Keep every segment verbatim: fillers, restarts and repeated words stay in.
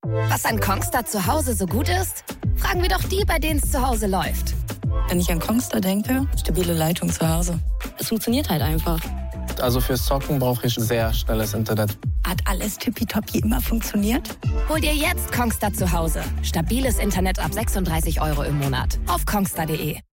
Was an Kongstar zu Hause so gut ist? Fragen wir doch die, bei denen es zu Hause läuft. Wenn ich an Kongstar denke, stabile Leitung zu Hause. Es funktioniert halt einfach. Also fürs Zocken brauche ich sehr schnelles Internet. Hat alles tippitoppi immer funktioniert? Hol dir jetzt Kongstar zu Hause. Stabiles Internet ab sechsunddreißig Euro im Monat. Auf kongstar punkt de.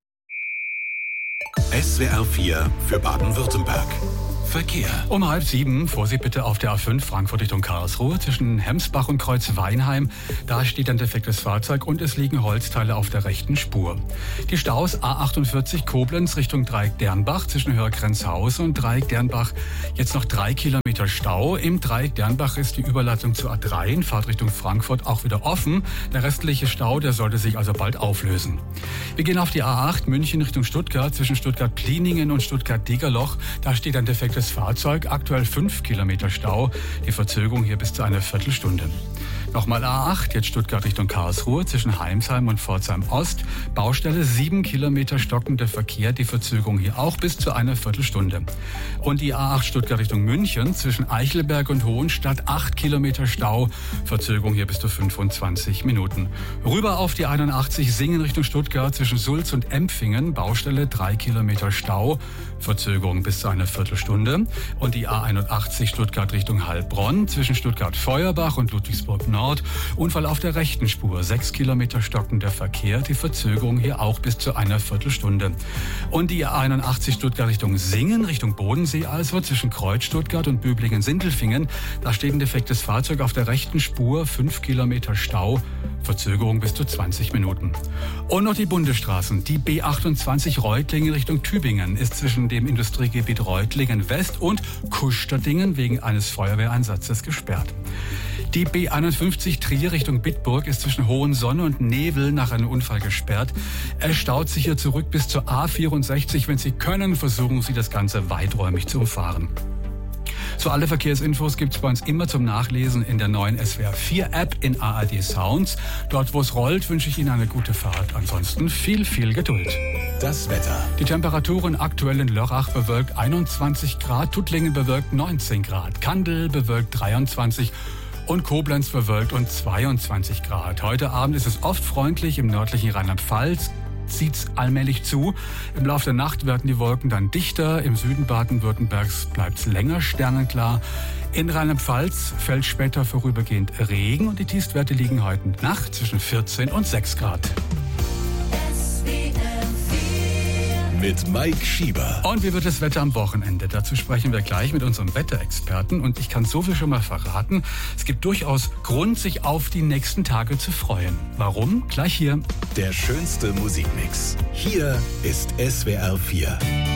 S W R vier für Baden-Württemberg. Verkehr. Um halb sieben, Vorsicht bitte auf der A fünf Frankfurt Richtung Karlsruhe zwischen Hemsbach und Kreuz-Weinheim. Da steht ein defektes Fahrzeug und es liegen Holzteile auf der rechten Spur. Die Staus A achtundvierzig Koblenz Richtung Dreieck Dernbach zwischen Hörgrenzhausen und Dreieck Dernbach. Jetzt noch drei Kilometer Stau. Im Dreieck Dernbach ist die Überleitung zur A drei in Fahrtrichtung Frankfurt auch wieder offen. Der restliche Stau, der sollte sich also bald auflösen. Wir gehen auf die A acht München Richtung Stuttgart zwischen Stuttgart-Pliningen und Stuttgart-Degerloch. Da steht ein defektes Fahrzeug, aktuell fünf Kilometer Stau. Die Verzögerung hier bis zu einer Viertelstunde. Nochmal A acht, jetzt Stuttgart Richtung Karlsruhe zwischen Heimsheim und Pforzheim Ost. Baustelle, sieben Kilometer stockender Verkehr, die Verzögerung hier auch bis zu einer Viertelstunde. Und die A acht Stuttgart Richtung München zwischen Eichelberg und Hohenstadt, acht Kilometer Stau, Verzögerung hier bis zu fünfundzwanzig Minuten. Rüber auf die einundachtzig Singen Richtung Stuttgart zwischen Sulz und Empfingen, Baustelle, drei Kilometer Stau, Verzögerung bis zu einer Viertelstunde. Und die A einundachtzig Stuttgart Richtung Heilbronn zwischen Stuttgart-Feuerbach und Ludwigsburg-Nord. Unfall auf der rechten Spur, sechs Kilometer stockender Verkehr, die Verzögerung hier auch bis zu einer Viertelstunde. Und die A einundachtzig Stuttgart Richtung Singen, Richtung Bodensee also, zwischen Kreuz Stuttgart und Böblingen-Sindelfingen. Da steht ein defektes Fahrzeug auf der rechten Spur, fünf Kilometer Stau, Verzögerung bis zu zwanzig Minuten. Und noch die Bundesstraßen. Die B achtundzwanzig Reutlingen Richtung Tübingen ist zwischen dem Industriegebiet Reutlingen West und Kustertingen wegen eines Feuerwehreinsatzes gesperrt. Die B einundfünfzig Trier Richtung Bitburg ist zwischen Hohensonne und Nevel nach einem Unfall gesperrt. Es staut sich hier zurück bis zur A vierundsechzig. Wenn Sie können, versuchen Sie das Ganze weiträumig zu umfahren. So, alle Verkehrsinfos gibt's bei uns immer zum Nachlesen in der neuen S W R vier App in A R D Sounds. Dort, wo es rollt, wünsche ich Ihnen eine gute Fahrt. Ansonsten viel, viel Geduld. Das Wetter. Die Temperaturen aktuell in Lörrach bewölkt einundzwanzig Grad, Tuttlingen bewölkt neunzehn Grad, Kandel bewölkt dreiundzwanzig und Koblenz bewölkt und zweiundzwanzig Grad. Heute Abend ist es oft freundlich im nördlichen Rheinland-Pfalz. Zieht's allmählich zu. Im Laufe der Nacht werden die Wolken dann dichter. Im Süden Baden-Württembergs bleibt's länger sternenklar. In Rheinland-Pfalz fällt später vorübergehend Regen und die Tiefstwerte liegen heute Nacht zwischen vierzehn und sechs Grad. Mit Mike Schieber. Und wie wird das Wetter am Wochenende? Dazu sprechen wir gleich mit unserem Wetterexperten. Und ich kann so viel schon mal verraten. Es gibt durchaus Grund, sich auf die nächsten Tage zu freuen. Warum? Gleich hier. Der schönste Musikmix. Hier ist S W R vier.